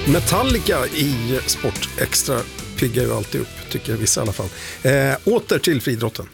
Metallica i Sport Extra piggar ju alltid upp, tycker vissa i alla fall. Åter till friidrotten.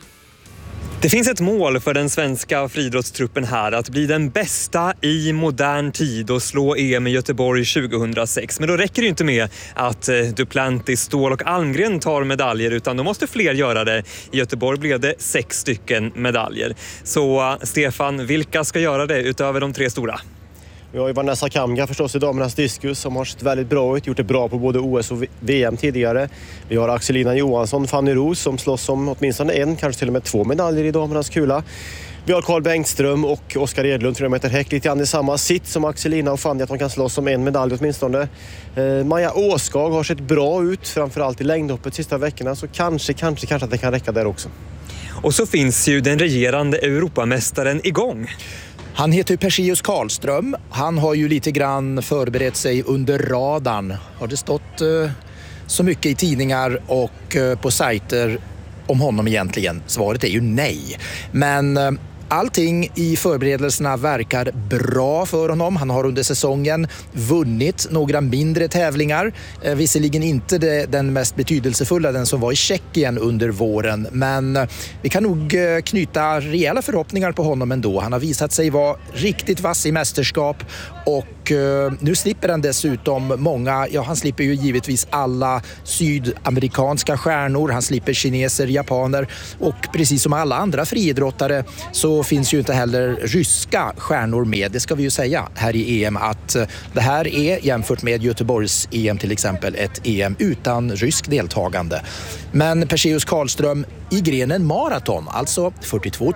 Det finns ett mål för den svenska friidrottstruppen här att bli den bästa i modern tid och slå EM i Göteborg 2006. Men då räcker det ju inte med att Duplantis, Ståhl och Almgren tar medaljer, utan då måste fler göra det. I Göteborg blev det 6 stycken medaljer. Så Stefan, vilka ska göra det utöver de 3 stora? Vi har ju Vanessa Kamga förstås i damernas diskus som har sett väldigt bra ut, gjort det bra på både OS och VM tidigare. Vi har Axelina Johansson, Fanny Ros som slåss om åtminstone 1, kanske till och med 2 medaljer i damernas kula. Vi har Carl Bengtström och Oskar Edlund, 300 meter häck, lite grann i samma sitt som Axelina och Fanny, att de kan slåss om 1 medalj åtminstone. Maja Åskag har sett bra ut, framförallt i längdhoppet sista veckorna, så kanske att det kan räcka där också. Och så finns ju den regerande Europamästaren igång. Han heter Perseus Karlström. Han har ju lite grann förberett sig under radarn. Har det stått så mycket i tidningar och på sajter om honom egentligen? Svaret är ju nej. Men allting i förberedelserna verkar bra för honom. Han har under säsongen vunnit några mindre tävlingar. Visserligen inte den mest betydelsefulla, den som var i Tjeckien under våren. Men vi kan nog knyta rejäla förhoppningar på honom ändå. Han har visat sig vara riktigt vass i mästerskap. Och nu slipper han dessutom han slipper ju givetvis alla sydamerikanska stjärnor. Han slipper kineser, japaner och precis som alla andra friidrottare så finns ju inte heller ryska stjärnor med. Det ska vi ju säga här i EM att det här är jämfört med Göteborgs EM till exempel ett EM utan rysk deltagande. Men Perseus Karlström i grenen maraton, alltså 42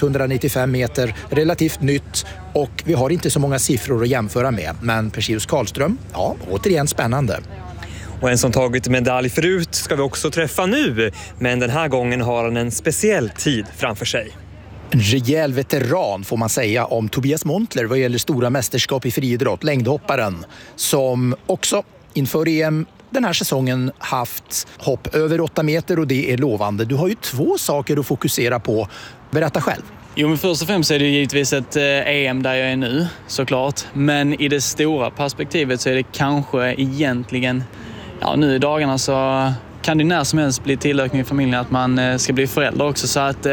195 meter, relativt nytt och vi har inte så många siffror att jämföra med. Men Perseus Karlström, ja, återigen spännande. Och en som tagit medalj förut ska vi också träffa nu, men den här gången har han en speciell tid framför sig. En rejäl veteran får man säga om Tobias Montler vad gäller stora mästerskap i friidrott, längdhopparen, som också inför EM den här säsongen haft hopp över 8 meter och det är lovande. Du har ju 2 saker att fokusera på. Berätta själv. Jo, men först och främst är det givetvis ett EM där jag är nu, såklart. Men i det stora perspektivet så är det kanske egentligen, nu i dagarna så kan det när som helst bli tillökning i familjen att man ska bli förälder också. Så att det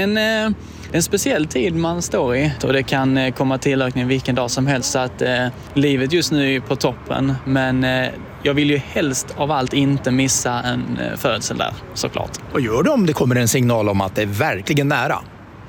är en speciell tid man står i och det kan komma tillökning vilken dag som helst. Så att livet just nu är på toppen, men jag vill ju helst av allt inte missa en födsel där, såklart. Vad gör du om det kommer en signal om att det är verkligen nära?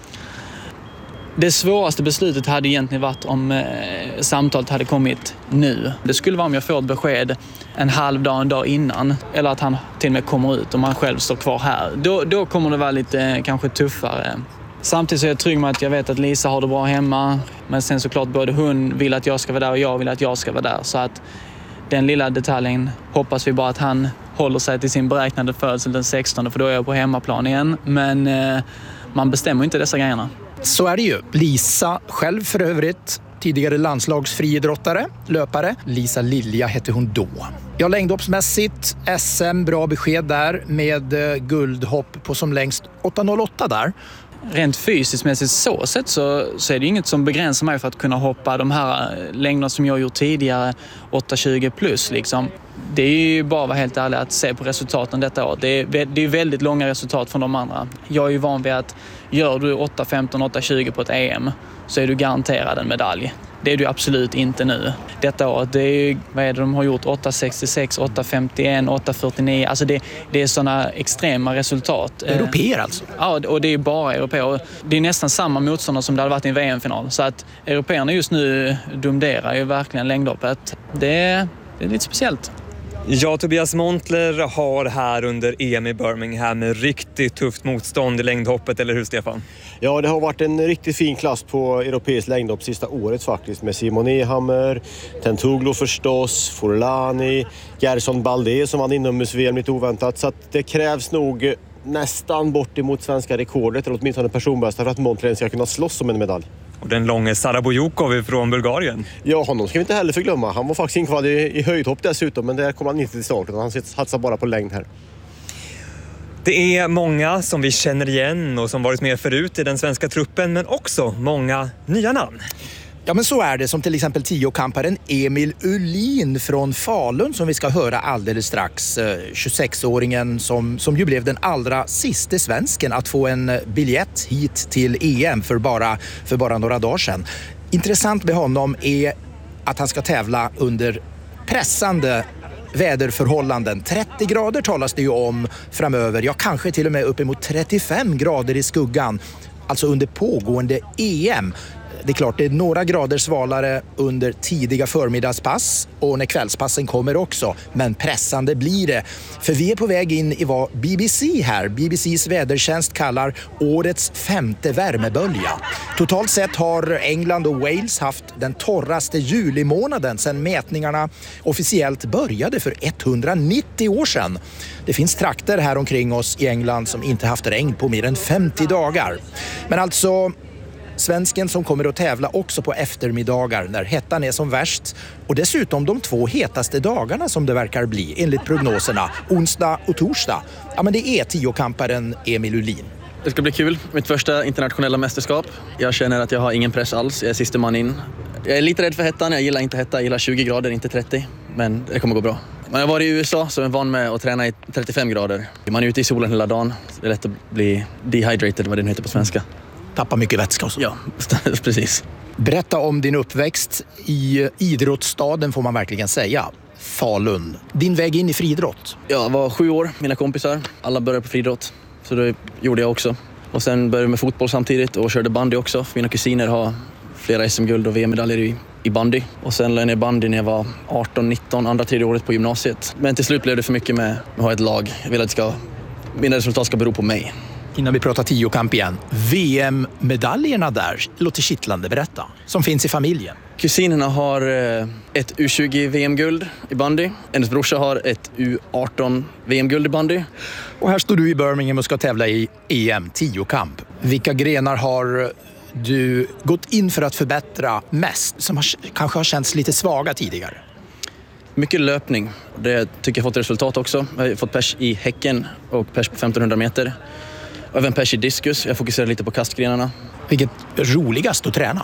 Det svåraste beslutet hade egentligen varit om samtalet hade kommit nu. Det skulle vara om jag får ett besked en halv dag, en dag innan. Eller att han till och med kommer ut och man själv står kvar här. Då kommer det vara lite kanske tuffare. Samtidigt så är jag trygg med att jag vet att Lisa har det bra hemma. Men sen såklart både hon vill att jag ska vara där och jag vill att jag ska vara där. Så att den lilla detaljen hoppas vi bara att han håller sig till sin beräknade födsel den 16, för då är jag på hemmaplan igen. Men man bestämmer inte dessa grejerna. Så är det ju. Lisa själv för övrigt, tidigare landslagsfriidrottare, löpare. Lisa Lilja hette hon då. Ja, längdhoppsmässigt, SM, bra besked där med guldhopp på som längst 8.08 där. Rent fysiskt mässigt så är det inget som begränsar mig för att kunna hoppa de här längderna som jag gjort tidigare, 8.20 plus liksom. Det är ju bara att vara helt ärlig att se på resultaten detta år. Det är väldigt långa resultat från de andra. Jag är ju van vid att gör du 8.15, 8.20 på ett EM så är du garanterad en medalj. Det är du absolut inte nu. Detta år, det är ju, vad är det de har gjort? 8.66, 8.51, 8.49. Alltså det är sådana extrema resultat. Europeer alltså? Ja, och det är bara europeer. Det är nästan samma motståndare som det hade varit i en VM-final. Så att europeerna just nu domderar ju verkligen längdhoppet. Det är lite speciellt. Ja, Tobias Montler har här under EM i Birmingham med riktigt tufft motstånd i längdhoppet, eller hur Stefan? Ja, det har varit en riktigt fin klass på europeisk längdhopp sista året faktiskt, med Simon Ehammer, Tentoglu förstås, Forlani, Gerson Balde som vann inomhus-VM lite oväntat. Så att det krävs nog nästan bort emot svenska rekordet, eller åtminstone personbästa, för att Montler ska kunna slåss om en medalj. Och den långa Sara Bojukov från Bulgarien. Ja, honom ska vi inte heller förglömma. Han var faktiskt inkvad i höjdhopp dessutom, men där kom han inte till start. Han satsar bara på längd här. Det är många som vi känner igen och som varit med förut i den svenska truppen, men också många nya namn. Ja, men så är det, som till exempel tiokamparen Emil Uhlin från Falun som vi ska höra alldeles strax. 26-åringen som ju blev den allra sista svensken att få en biljett hit till EM för bara några dagar sedan. Intressant med honom är att han ska tävla under pressande väderförhållanden. 30 grader talas det ju om framöver. Ja, kanske till och med uppemot 35 grader i skuggan. Alltså under pågående EM. Det är klart, det är några grader svalare under tidiga förmiddagspass och när kvällspassen kommer också. Men pressande blir det. För vi är på väg in i vad BBCs vädertjänst kallar årets 5:e värmebölja. Totalt sett har England och Wales haft den torraste julimånaden sedan mätningarna officiellt började för 190 år sedan. Det finns trakter här omkring oss i England som inte haft regn på mer än 50 dagar. Men alltså, svensken som kommer att tävla också på eftermiddagar när hettan är som värst. Och dessutom de 2 hetaste dagarna som det verkar bli enligt prognoserna, onsdag och torsdag. Ja, men det är tiokamparen Emil Uhlin. Det ska bli kul. Mitt första internationella mästerskap. Jag känner att jag har ingen press alls. Jag är sista man in. Jag är lite rädd för hettan. Jag gillar inte hetta. Jag gillar 20 grader, inte 30. Men det kommer gå bra. Man har varit i USA så är van med att träna i 35 grader. Man är ute i solen hela dagen. Det är lätt att bli dehydrated, vad det nu heter på svenska. Tappa mycket vätska och så. Ja, precis. Berätta om din uppväxt i idrottsstaden får man verkligen säga. Falun. Din väg in i friidrott? Jag var 7 år, mina kompisar. Alla började på friidrott. Så det gjorde jag också. Och sen började jag med fotboll samtidigt och körde bandy också. Mina kusiner har flera SM-guld och VM-medaljer i bandy. Och sen lade jag ner bandy när jag var 18-19, andra 3 året på gymnasiet. Men till slut blev det för mycket med att ha ett lag. Jag vill att mina resultat ska bero på mig. Innan vi pratar tiokamp igen. VM-medaljerna där låter kittlande, berätta. Som finns i familjen. Kusinerna har ett U20 VM-guld i bandy. Hennes brorsa har ett U18 VM-guld i bandy. Och här står du i Birmingham och ska tävla i EM, tiokamp. Vilka grenar har du gått in för att förbättra mest? Som kanske har känts lite svaga tidigare? Mycket löpning. Det tycker jag fått resultat också. Jag har fått pers i häcken och pers på 1500 meter. Och även pers i diskus. Jag fokuserar lite på kastgrenarna. Vilket är roligast att träna?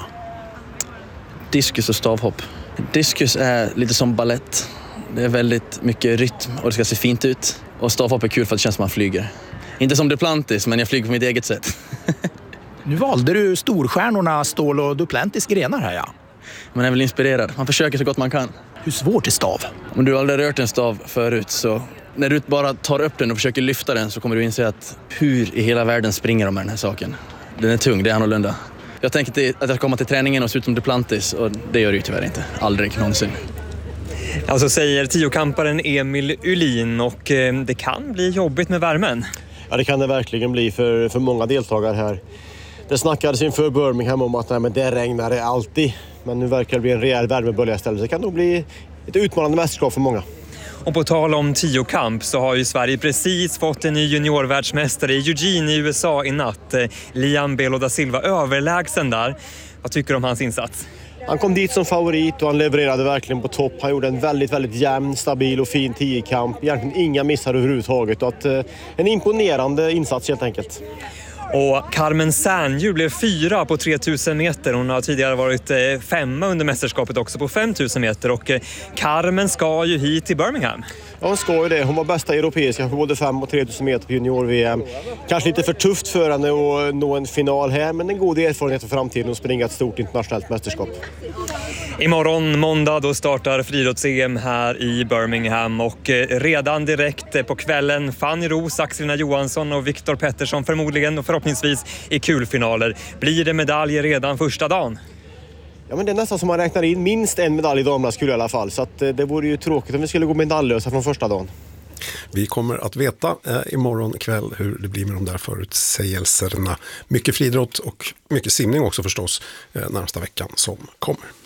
Diskus och stavhopp. Diskus är lite som ballett. Det är väldigt mycket rytm och det ska se fint ut. Och stavhopp är kul för att det känns som man flyger. Inte som Duplantis, men jag flyger på mitt eget sätt. Nu valde du storstjärnorna Ståhl och Duplantis grenar här, ja. Man är väl inspirerad. Man försöker så gott man kan. Hur svårt är stav? Om du har aldrig rört en stav förut så när du bara tar upp den och försöker lyfta den så kommer du inse att hur i hela världen springer de med den här saken. Den är tung, det är annorlunda. Jag tänkte att jag ska komma till träningen och se ut som Duplantis och det gör det ju tyvärr inte. Aldrig någonsin. Alltså säger tiokamparen Emil Uhlin och det kan bli jobbigt med värmen. Ja, det kan det verkligen bli för många deltagare här. Det snackades inför Birmingham om att men det regnar det alltid. Men nu verkar det bli en rejäl värmebölja istället. Det kan nog bli ett utmanande mästerskap för många. Och på tal om tiokamp så har ju Sverige precis fått en ny juniorvärldsmästare i Eugene i USA i natt. Liam Belo da Silva överlägsen där. Vad tycker du om hans insats? Han kom dit som favorit och han levererade verkligen på topp. Han gjorde en väldigt, väldigt jämn, stabil och fin tiokamp. Egentligen inga missar överhuvudtaget. Och en imponerande insats helt enkelt. Och Carmen Sernju blev 4 på 3000 meter. Hon har tidigare varit 5 under mästerskapet också på 5000 meter. Och Carmen ska ju hit till Birmingham. Ja, hon ska ju det. Hon var bästa europeiska på både 5 och 3000 meter på junior-VM. Kanske lite för tufft för henne att nå en final här, men en god erfarenhet för framtiden att springa ett stort internationellt mästerskap. Imorgon måndag då startar friidrotts-EM här i Birmingham och redan direkt på kvällen Fanny Roos, Axelina Johansson och Viktor Pettersson förmodligen och förhoppningsvis i kulfinaler. Blir det medaljer redan första dagen? Ja, men det är nästan som man räknar in minst en medalj i damernas kul i alla fall. Så att, det vore ju tråkigt om vi skulle gå medaljlösa från första dagen. Vi kommer att veta imorgon kväll hur det blir med de där förutsägelserna. Mycket friidrott och mycket simning också förstås närmsta veckan som kommer.